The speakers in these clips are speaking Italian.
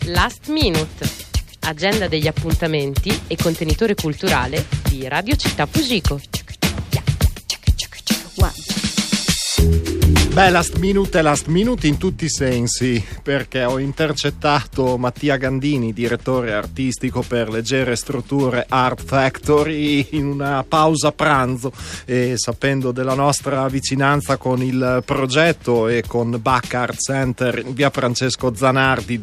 Last Minute, agenda degli appuntamenti e contenitore culturale di Radio Città Fugico. Beh, Last Minute è Last Minute in tutti i sensi, perché ho intercettato Mattia Gandini, direttore artistico per Leggere Strutture Art Factory, in una pausa pranzo, e sapendo della nostra vicinanza con il progetto e con Bach Art Center in via Francesco Zanardi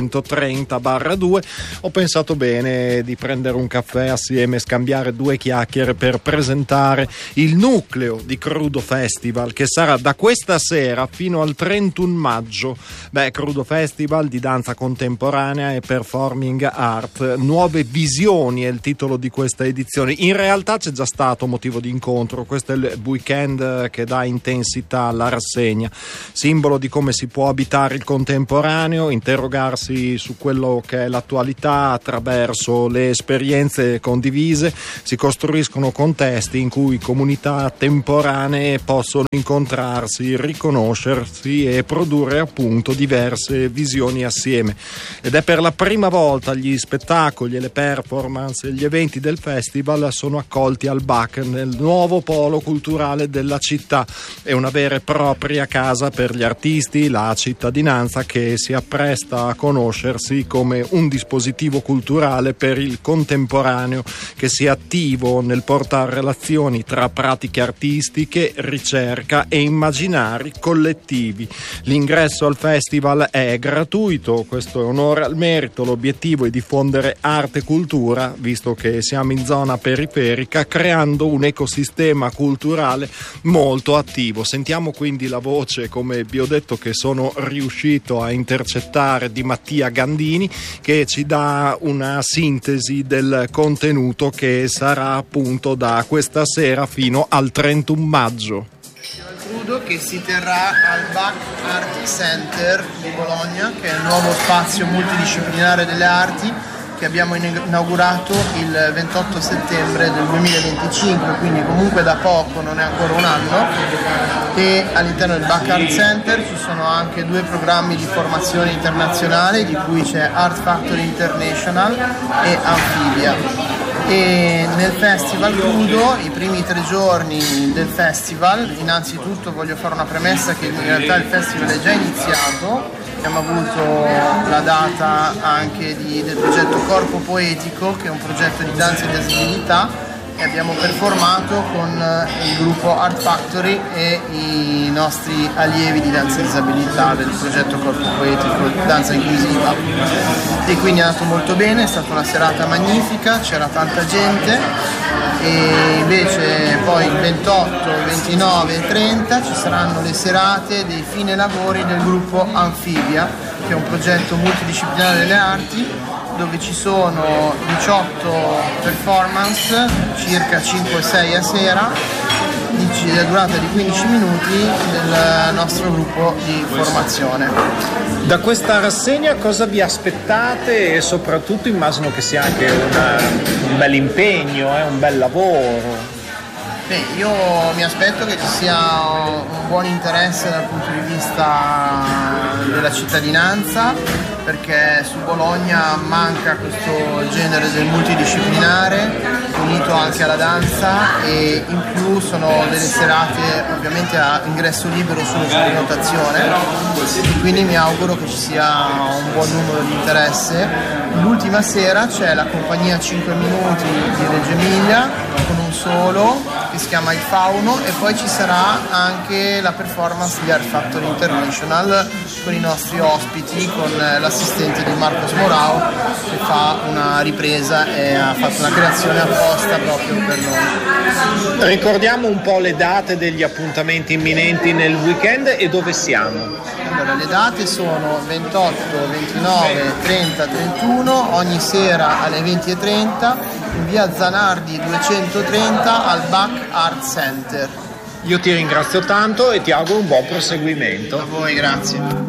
230/2, ho pensato bene di prendere un caffè assieme e scambiare due chiacchiere per presentare il nucleo di Crudo Festival, che sarà da questa sera fino al 31 maggio. Crudo Festival di danza contemporanea e performing art. Nuove visioni è il titolo di questa edizione. In realtà c'è già stato motivo di incontro. Questo è il weekend che dà intensità alla rassegna, simbolo di come si può abitare il contemporaneo, interrogarsi su quello che è l'attualità attraverso le esperienze condivise. Si costruiscono contesti in cui comunità temporanee possono incontrarsi, riconoscersi e produrre appunto diverse visioni assieme. Ed è per la prima volta gli spettacoli e le performance e gli eventi del festival sono accolti al Bach, nel nuovo polo culturale della città. È una vera e propria casa per gli artisti, la cittadinanza che si appresta a conoscersi come un dispositivo culturale per il contemporaneo che sia attivo nel portare relazioni tra pratiche artistiche, ricerca e immaginari collettivi. L'ingresso al festival è gratuito, questo è onore al merito. L'obiettivo è diffondere arte e cultura, visto che siamo in zona periferica, creando un ecosistema culturale molto attivo. Sentiamo quindi la voce, come vi ho detto, che sono riuscito a intercettare, di Mattia Gandini, che ci dà una sintesi del contenuto che sarà appunto da questa sera fino al 31 maggio. Che si terrà al Bach Art Center di Bologna, che è il nuovo spazio multidisciplinare delle arti che abbiamo inaugurato il 28 settembre del 2025, quindi comunque da poco, non è ancora un anno. E all'interno del Bach Art Center ci sono anche due programmi di formazione internazionale, di cui c'è Art Factory International e Amphibia. E nel Festival Crudo, i primi 3 giorni del festival, innanzitutto voglio fare una premessa che in realtà il festival è già iniziato. Abbiamo avuto la data anche del progetto Corpo Poetico, che è un progetto di danza e di disabilità, e abbiamo performato con il gruppo Art Factory e i nostri allievi di danza e disabilità del progetto Corpo Poetico Danza Inclusiva, e quindi è andato molto bene, è stata una serata magnifica, c'era tanta gente. E invece poi il 28, 29 e 30 ci saranno le serate dei fine lavori del gruppo Amphibia, che è un progetto multidisciplinare delle arti, dove ci sono 18 performance, circa 5-6 a sera, la durata di 15 minuti del nostro gruppo di formazione. Da questa rassegna cosa vi aspettate? E soprattutto immagino che sia anche un bel impegno, un bel lavoro. Io mi aspetto che ci sia un buon interesse dal punto di vista della cittadinanza, perché su Bologna manca questo genere del multidisciplinare unito anche alla danza, e in più sono delle serate ovviamente a ingresso libero solo su prenotazione, quindi mi auguro che ci sia un buon numero di interesse. L'ultima sera c'è la compagnia 5 minuti di Reggio Emilia con un solo che si chiama Il Fauno, e poi ci sarà anche la performance di Art Factory International con i nostri ospiti, con l'assistente di Marcos Morao, che fa una ripresa e ha fatto una creazione apposta proprio per noi. Ricordiamo un po' le date degli appuntamenti imminenti nel weekend e dove siamo. Allora, le date sono 28, 29, 30, 31, ogni sera alle 20:30 in via Zanardi 230 al Bach Art Center. Io ti ringrazio tanto e ti auguro un buon proseguimento. A voi, grazie.